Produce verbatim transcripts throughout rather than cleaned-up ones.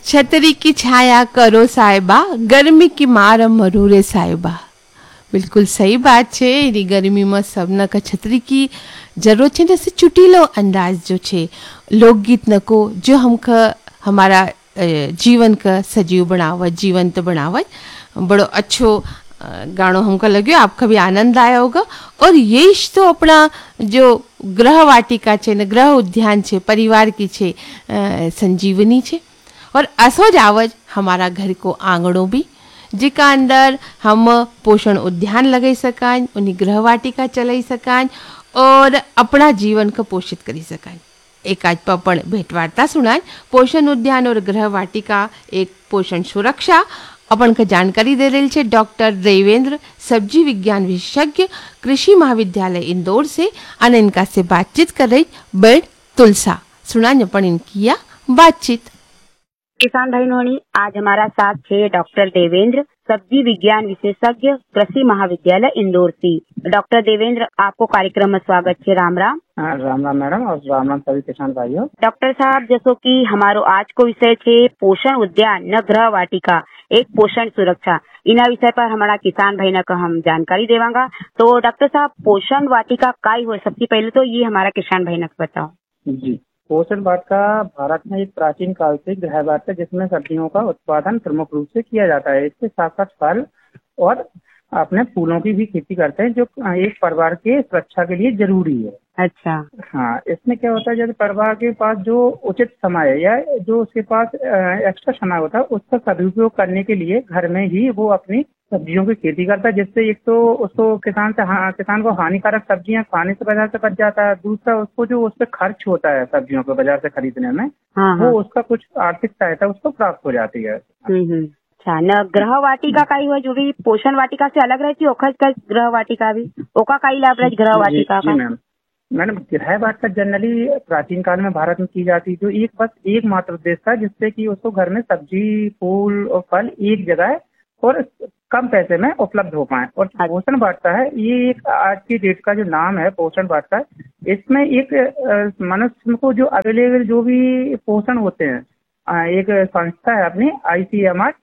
छतरी की छाया करो साहिबा, गर्मी की मार मरूरे साहिबा। बिल्कुल सही बात છે। એની ગરમીમાં સબના કા છત્રી की जरूरत છે। जैसे चुटीलो अंदाज जो छे लोकगीत नको जो हमका हमारा जीवन का सजीव बनावत जीवंत बनावत बड़ो अच्छो गानो हमको लगे, आपका भी आनंद आया होगा। और यही तो अपना जो गृह वाटिका छे न गृह उद्यान छे परिवार की छे संजीवनी छे। और असो जावज हमारा घर को आंगणों भी जिका अंदर हम पोषण उद्यान लगाई सकान, उन्हीं गृह वाटिका चलाई सकान और अपना जीवन को पोषित करी सकान। एक आज पण भेटवार्ता सुनान पोषण उद्यान और गृह वाटिका एक पोषण सुरक्षा अपन का जानकारी दे रही है डॉक्टर देवेंद्र, सब्जी विज्ञान विशेषज्ञ, कृषि महाविद्यालय इंदौर से। अने इनका से बातचीत कर रही बेड तुलसा सुनान अपन इनकी बातचीत। किसान भाई आज हमारा साथ है डॉक्टर देवेंद्र, सब्जी विज्ञान विशेषज्ञ, कृषि महाविद्यालय इंदौर से। डॉक्टर देवेंद्र, आपको कार्यक्रम में स्वागत है। राम राम। राम राम मैडम और राम राम सभी किसान भाइयों। डॉक्टर साहब, जैसो कि हमारो आज को विषय है पोषण उद्यान न गृह वाटिका एक पोषण सुरक्षा, इना विषय पर हमारा किसान भाई न का हम जानकारी देवांगा। तो डॉक्टर साहब, पोषण वाटिका काय हो, सबसे पहले तो ये हमारा किसान भाई न बताओ जी। पोषण वाटिका भारत में एक प्राचीन काल से गृह वाटिका जिसमें सब्जियों का उत्पादन प्रमुख रूप से किया जाता है। इसके साथ साथ फल और अपने फूलों की भी खेती करते हैं जो एक परिवार के सुरक्षा के लिए जरूरी है। अच्छा। हाँ, इसमें क्या होता है जब परिवार के पास जो उचित समय है या जो उसके पास एक्स्ट्रा समय होता है उसका सदुपयोग करने के लिए घर में ही वो अपनी सब्जियों की खेती करता है, जिससे एक तो उसको किसान से हाँ, किसान को हानिकारक सब्जियां खाने से बाजार से बच जाता है। दूसरा उसको जो उस पर खर्च होता है सब्जियों को बाजार से खरीदने में हाँ, वो उसका कुछ आर्थिक सहायता उसको प्राप्त हो जाती है। अच्छा, न गृह वाटिका का ही हुआ जो भी पोषण वाटिका से अलग रहती है, ओखा का गृह वाटिका भी ओका का ही लाभ गृह वाटिका का। मैम मैडम गृह वाटिका जनरली प्राचीन काल में भारत में की जाती जो एक बस एक मात्र उद्देश्य था जिससे कि उसको घर में सब्जी फूल और फल एक जगह और कम पैसे में उपलब्ध हो पाए। और पोषण वाटिका है ये एक आज की डेट का जो नाम है पोषण वाटिका, इसमें एक मनुष्य को जो अवेलेबल जो भी पोषण होते हैं एक संस्था है अपनी आई सी एम आर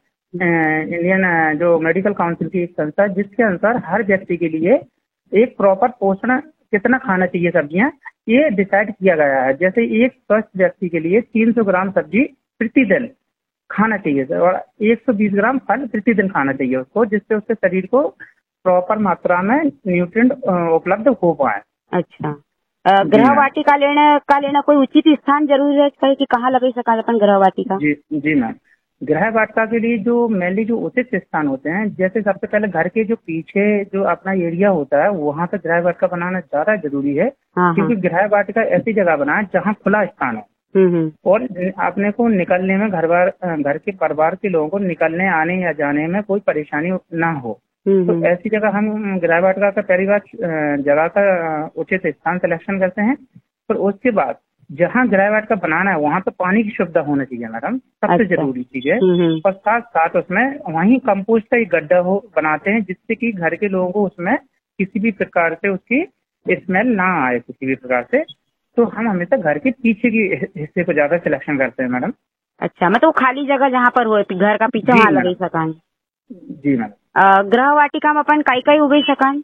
इंडियन जो मेडिकल काउंसिल की एक संस्था है जिसके अनुसार हर व्यक्ति के लिए एक प्रॉपर पोषण कितना खाना चाहिए सब्जियां ये डिसाइड किया गया है। जैसे एक स्वस्थ व्यक्ति के लिए तीन सौ ग्राम सब्जी प्रतिदिन खाना चाहिए सर और एक सौ बीस ग्राम फल प्रतिदिन खाना चाहिए उसको, जिससे उसके शरीर को प्रॉपर मात्रा में न्यूट्रिएंट उपलब्ध हो पाए। अच्छा, गृह वाटिका लेने का लेना कोई उचित स्थान जरूर है कि कहाँ लगा सका अपन गृह वाटिका? जी जी मैम, गृह वाटिका के लिए जो मेनली जो उचित स्थान होते हैं जैसे सबसे पहले घर के जो पीछे जो अपना एरिया होता है वहाँ पे गृह वाटिका बनाना ज्यादा जरूरी है। क्योंकि गृह वाटिका ऐसी जगह बनाए जहाँ खुला स्थान हो और अपने को निकलने में घर बार घर के परिवार के लोगों को निकलने आने या जाने में कोई परेशानी ना हो। तो ऐसी जगह हम गृह वाटिका का पहली बार जगह का उचित स्थान सिलेक्शन करते हैं। फिर उसके बाद जहाँ गृह वाटिका बनाना है वहाँ तो पानी की सुविधा होना चाहिए मैडम, सबसे अच्छा। जरूरी चीज है। और साथ साथ उसमें वहीं कंपोस्ट का एक गड्ढा हो बनाते हैं जिससे कि घर के लोगों को उसमें किसी भी प्रकार से उसकी स्मेल ना आए किसी भी प्रकार से। तो हम हमेशा घर के पीछे की हिस्से को ज्यादा सिलेक्शन करते हैं मैडम। अच्छा, मतलब खाली जगह जहाँ पर हो घर का पीछे वहाँ लगा सकान। जी मैडम। गृह वाटिका में अपन काई काई उगाई सकान?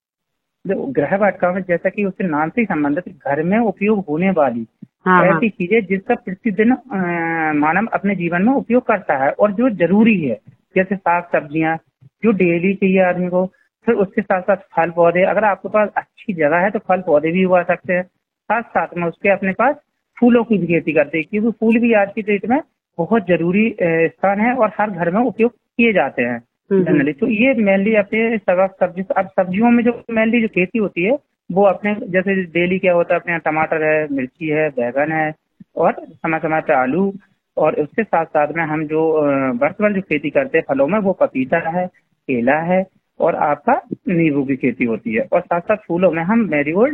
गृह वाटिका में जैसा कि उसके नाम से संबंधित घर में उपयोग होने वाली हाँ, ऐसी चीजें जिसका प्रतिदिन मानव अपने जीवन में उपयोग करता है और जो जरूरी है जैसे साग सब्जियां जो डेली चाहिए आदमी को। फिर उसके साथ साथ फल पौधे, अगर आपके पास अच्छी जगह है तो फल पौधे भी उगा सकते हैं। साथ साथ में उसके अपने पास फूलों की भी खेती करते हैं क्योंकि फूल भी आज की डेट में बहुत जरूरी स्थान है और हर घर में उपयोग किए जाते हैं जनरली। तो ये मेनली अपने सब्जी अब सब्जियों में जो मेनली जो खेती होती है वो अपने जैसे डेली क्या होता है अपने यहाँ टमाटर है, मिर्ची है, बैगन है और समय समय पे आलू। और उसके साथ साथ में हम जो वर्चुअल जो खेती करते हैं फलों में वो पपीता है, केला है और आपका नींबू की खेती होती है। और साथ साथ फूलों में हम मैरीगोल्ड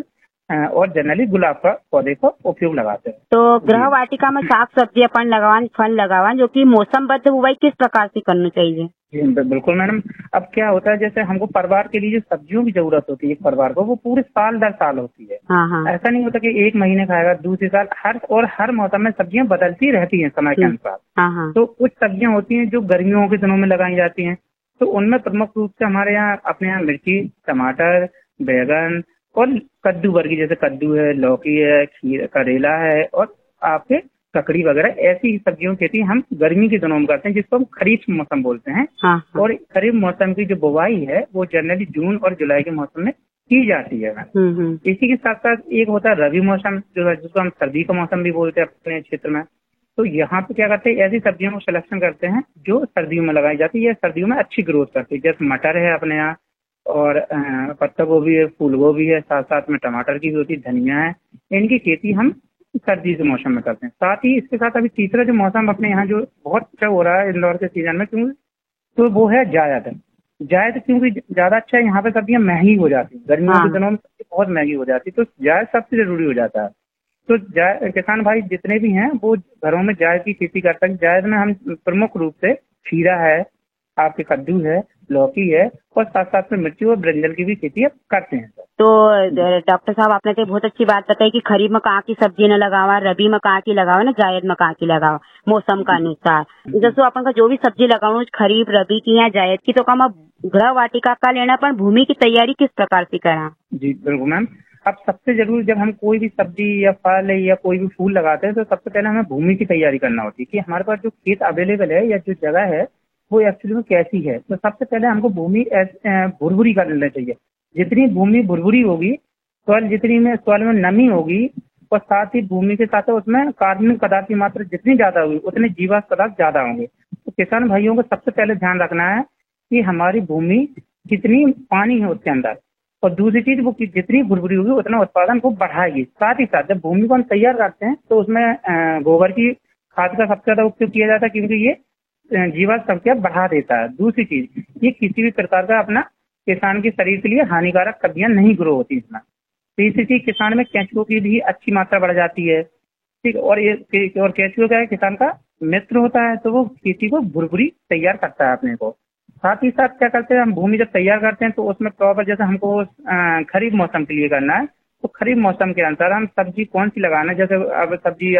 और जनरली गुलाब का पौधे को उपयोग लगाते हैं। तो गृह वाटिका में साग सब्जी अपन लगावन, फल लगावन, जो कि मौसमबद्ध बुवाई किस प्रकार से करनी चाहिए? जी बिल्कुल मैडम। अब क्या होता है, जैसे हमको परिवार के लिए जो सब्जियों की जरूरत होती है एक परिवार को, वो पूरे साल दर साल होती है। हाँ हाँ। ऐसा नहीं होता कि एक महीने खाएगा, दूसरे साल, हर और हर मौसम में सब्जियां बदलती रहती हैं समय के अनुसार। हाँ हाँ। तो कुछ सब्जियां होती हैं जो गर्मियों के दिनों में लगाई जाती हैं, तो उनमें प्रमुख रूप से हमारे यहाँ अपने यहाँ मिर्ची, टमाटर, बैगन और कद्दू वर्गी, जैसे कद्दू है, लौकी है, खीर, करेला है और आपके ककड़ी वगैरह, ऐसी सब्जियों की खेती हम गर्मी के दिनों में करते हैं, जिसको हम खरीफ मौसम बोलते हैं। हाँ हाँ। और खरीफ मौसम की जो बुवाई है वो जनरली जून और जुलाई के मौसम में की जाती है। इसी के साथ साथ एक होता है रबी मौसम, जो है जिसको हम सर्दी का मौसम भी बोलते हैं अपने क्षेत्र में। तो यहाँ पे क्या करते हैं, ऐसी सब्जियों को सिलेक्शन करते हैं जो सर्दियों में लगाई जाती है, सर्दियों में अच्छी ग्रोथ करती है। जैसे मटर है अपने यहाँ, और पत्ता गोभी है, फूल गोभी है, साथ साथ में टमाटर की भी होती है, धनिया है। इनकी खेती हम सर्दी के मौसम में करते हैं। साथ ही इसके साथ अभी तीसरा जो मौसम अपने यहाँ जो बहुत अच्छा हो रहा है इंदौर के सीजन में, क्योंकि तो वो है जायद। जायद क्योंकि ज्यादा अच्छा है, यहाँ पे सब्जियां महंगी हो जाती है, गर्मियों हाँ। के दिनों में बहुत महंगी हो जाती है, तो जायद सबसे जरूरी हो जाता है। तो जायद किसान भाई जितने भी हैं वो घरों में जायद की खेती करते हैं। जायद में हम प्रमुख रूप से खीरा है, आपके कद्दू है, लौकी है और साथ साथ में मिर्ची और ब्रिंजल की भी खेती करते हैं। तो डॉक्टर साहब आपने तो बहुत अच्छी बात बताई कि खरीफ में कहाँ की सब्जी न लगावा, रबी में कहाँ की लगावा, ना जायद में कहाँ की लगावा, मौसम का अनुसार। जैसे अपन का जो भी सब्जी लगाओ खरीफ रबी की या जायद की, तो कम गृह वाटिका का लेना, पर भूमि की तैयारी किस प्रकार से करा? जी बिल्कुल मैम। अब सबसे जरूरी जब हम कोई भी सब्जी या फल या कोई भी फूल लगाते हैं, तो सबसे पहले हमें भूमि की तैयारी करना होती है कि हमारे पास जो खेत अवेलेबल है या जो जगह है वो एक्चुअली में कैसी है। तो सबसे पहले हमको भूमि भुरभुरी कर लेना चाहिए। जितनी भूमि भुरभुरी होगी, सॉइल जितनी में सॉइल में नमी होगी, और साथ ही भूमि के साथ उसमें कार्बनिक पदार्थ की मात्रा जितनी ज्यादा होगी उतने जीवाश्म पदार्थ ज्यादा होंगे। तो किसान भाइयों को सबसे पहले ध्यान रखना है कि हमारी भूमि कितनी पानी है उसके अंदर, और दूसरी चीज वो जितनी भुरभुरी होगी उतना उत्पादन को बढ़ाएगी। साथ ही साथ जब भूमि को हम तैयार करते हैं तो उसमें गोबर की खाद का सबसे ज्यादा उपयोग किया जाता है, क्योंकि ये जीवाश्म संख्या बढ़ा देता है। दूसरी चीज, ये किसी भी प्रकार का अपना किसान के शरीर के लिए हानिकारक सब्जियां नहीं ग्रो होती इसमें। तीसरी चीज, किसान में केंचुओं की भी अच्छी मात्रा बढ़ जाती है। ठीक, और ये और केंचुआ क्या है, किसान का मित्र होता है, तो वो खेती को भुरभुरी तैयार करता है अपने को। साथ ही साथ क्या करते हैं, हम भूमि जब तैयार करते हैं तो उसमें प्रॉपर, जैसे हमको खरीफ मौसम के लिए करना है, तो खरीफ मौसम के अनुसार हम सब्जी कौन सी लगाना है। जैसे अब सब्जी